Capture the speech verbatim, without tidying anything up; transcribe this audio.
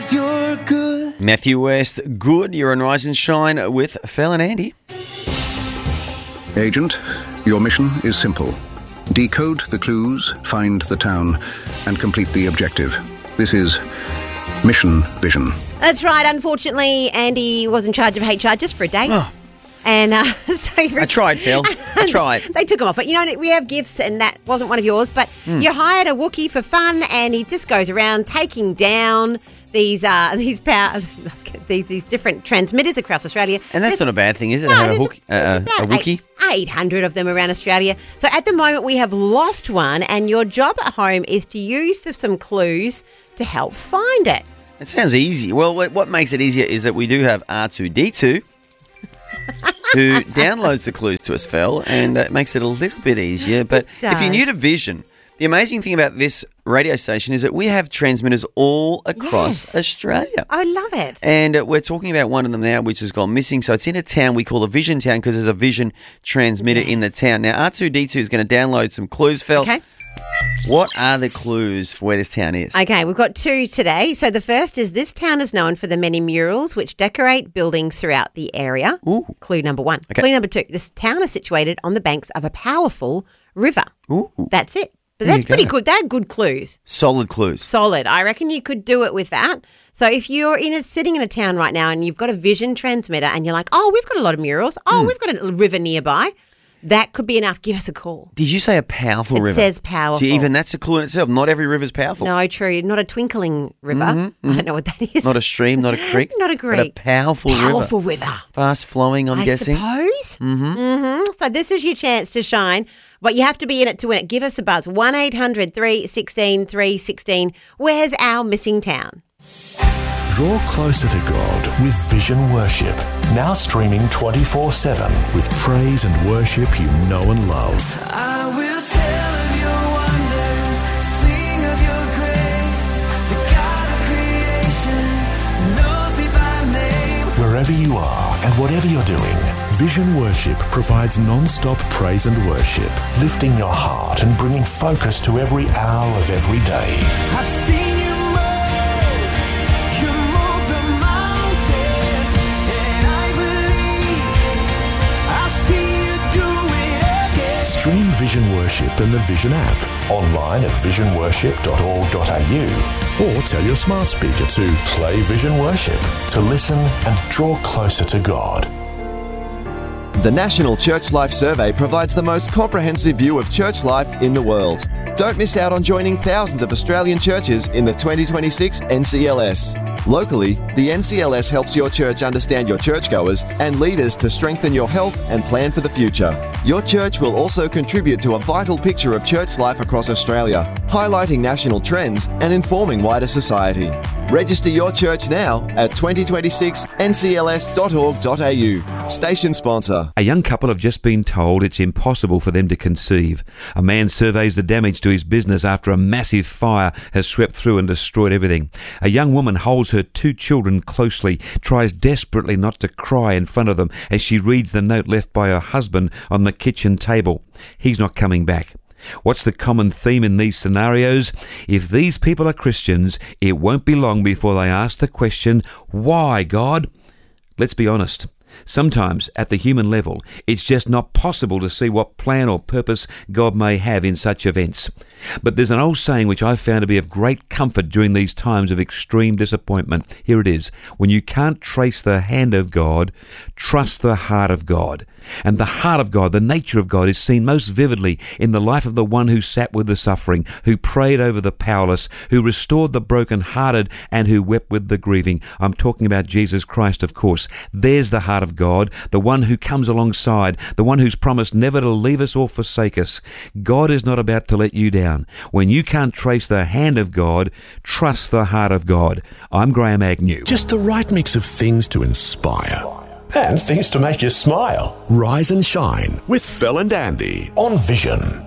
'cause you're good. Matthew West, good. You're on Rise and Shine with Phil and Andy. Agent, your mission is simple. Decode the clues, find the town, and complete the objective. This is Mission Vision. That's right. Unfortunately, Andy was in charge of H R just for a day. Oh. And uh, so I tried, Phil. I tried. They took him off. But, you know, we have gifts, and that wasn't one of yours. But mm. you hired a Wookiee for fun, and he just goes around taking down these uh, these power these these different transmitters across Australia. And that's there's, not a bad thing, is it? No, to have a, there's hook, uh, a, a Wookiee? eight hundred of them around Australia. So at the moment, we have lost one, and your job at home is to use the, some clues to help find it. It sounds easy. Well, what makes it easier is that we do have R two D two who downloads the clues to us, Phil, and it makes it a little bit easier. But if you're new to Vision, the amazing thing about this radio station is that we have transmitters all across yes. Australia. I love it. And uh, we're talking about one of them now, which has gone missing. So it's in a town we call a Vision town because there's a Vision transmitter yes. in the town. Now, R two D two is going to download some clues, Phil. Okay. What are the clues for where this town is? Okay, we've got two today. So the first is this town is known for the many murals which decorate buildings throughout the area. Ooh. Clue number one. Okay. Clue number two, this town is situated on the banks of a powerful river. Ooh. That's it. But There that's you go. pretty good. They're good clues. Solid clues. Solid. I reckon you could do it with that. So if you're in a sitting in a town right now and you've got a Vision transmitter and you're like, oh, we've got a lot of murals. Oh, Hmm. we've got a river nearby. That could be enough. Give us a call. Did you say a powerful It river? says powerful. See, even that's a clue in itself. Not every river's powerful. No, true. Not a twinkling river. Mhm, mhm. I don't know what that is. Not a stream, not a creek. Not a But a creek. powerful, Powerful river. river. Fast flowing, I'm I guessing. suppose. Mm-hmm. Mm-hmm. So this is your chance to shine. But you have to be in it to win it. Give us a buzz. one eight hundred three one six three one six. Where's our missing town? Draw closer to God with Vision Worship. Now streaming twenty-four seven with praise and worship you know and love. I will tell of your wonders, sing of your grace. The God of creation knows me by name. Wherever you are and whatever you're doing, Vision Worship provides non-stop praise and worship, lifting your heart and bringing focus to every hour of every day. I've seen you move, you move the mountains, and I believe I'll see you do it again. Stream Vision Worship in the Vision app, online at vision worship dot org dot a u, or tell your smart speaker to play Vision Worship to listen and draw closer to God. The National Church Life Survey provides the most comprehensive view of church life in the world. Don't miss out on joining thousands of Australian churches in the twenty twenty-six N C L S. Locally, the N C L S helps your church understand your churchgoers and leaders to strengthen your health and plan for the future. Your church will also contribute to a vital picture of church life across Australia, highlighting national trends and informing wider society. Register your church now at twenty twenty-six N C L S dot org dot a u. Station sponsor. A young couple have just been told it's impossible for them to conceive. A man surveys the damage to his business after a massive fire has swept through and destroyed everything. A young woman holds her two children closely, tries desperately not to cry in front of them as she reads the note left by her husband on the kitchen table. He's not coming back. What's the common theme in these scenarios? If these people are Christians, it won't be long before they ask the question, why, God? Let's be honest. Sometimes, at the human level, it's just not possible to see what plan or purpose God may have in such events. But there's an old saying which I've found to be of great comfort during these times of extreme disappointment. Here it is. When you can't trace the hand of God, trust the heart of God. And the heart of God, the nature of God, is seen most vividly in the life of the one who sat with the suffering, who prayed over the powerless, who restored the broken-hearted, and who wept with the grieving. I'm talking about Jesus Christ, of course. There's the heart of God, the one who comes alongside, the one who's promised never to leave us or forsake us. God is not about to let you down. When you can't trace the hand of God, trust the heart of God. I'm Graham Agnew. Just the right mix of things to inspire and things to make you smile. Rise and shine with Phil and Andy on Vision.